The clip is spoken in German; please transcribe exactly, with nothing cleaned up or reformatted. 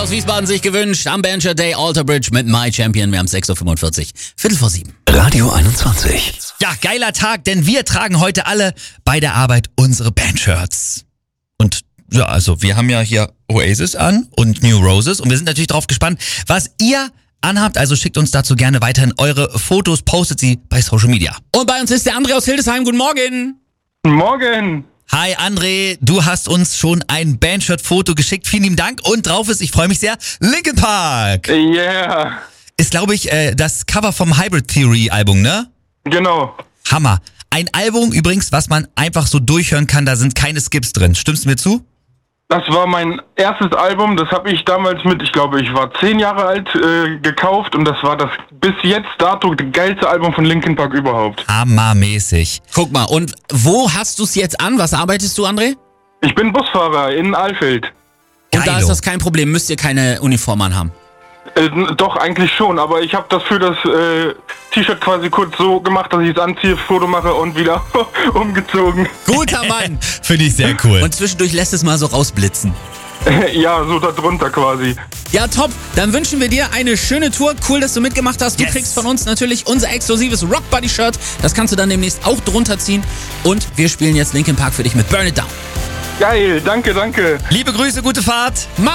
aus Wiesbaden sich gewünscht. Am Bancher Day Alter Bridge mit My Champion. Wir haben sechs Uhr fünfundvierzig. Viertel vor sieben. Radio einundzwanzig. Ja, geiler Tag, denn wir tragen heute alle bei der Arbeit unsere Bandshirts. Und ja, also wir haben ja hier Oasis an und New Roses und wir sind natürlich drauf gespannt, was ihr anhabt. Also schickt uns dazu gerne weiterhin eure Fotos, postet sie bei Social Media. Und bei uns ist der André aus Hildesheim. Guten Morgen. Morgen. Hi André, du hast uns schon ein Bandshirt-Foto geschickt. Vielen lieben Dank. Und drauf ist, ich freue mich sehr, Linkin Park. Yeah. Ist, glaube ich, äh, das Cover vom Hybrid Theory Album, ne? Genau. Hammer. Ein Album übrigens, was man einfach so durchhören kann, da sind keine Skips drin. Stimmst du mir zu? Das war mein erstes Album, das habe ich damals mit, ich glaube, ich war zehn Jahre alt, äh, gekauft und das war das bis jetzt dato geilste Album von Linkin Park überhaupt. Hammermäßig. Guck mal, und wo hast du es jetzt an? Was arbeitest du, André? Ich bin Busfahrer in Alfeld. Und da Geilo. ist das kein Problem. Müsst ihr keine Uniform anhaben? Äh, doch, eigentlich schon, aber ich habe das für das äh, T-Shirt quasi kurz so gemacht, dass ich es anziehe, Foto mache und wieder umgezogen. Guter Mann. Finde ich sehr cool. Und zwischendurch lässt es mal so rausblitzen. Ja, so da drunter quasi. Ja, top. Dann wünschen wir dir eine schöne Tour. Cool, dass du mitgemacht hast. Du Yes. kriegst von uns natürlich unser exklusives Rock Buddy Shirt. Das kannst du dann demnächst auch drunter ziehen. Und wir spielen jetzt Linkin Park für dich mit Burn It Down. Geil, danke, danke. Liebe Grüße, gute Fahrt. Mach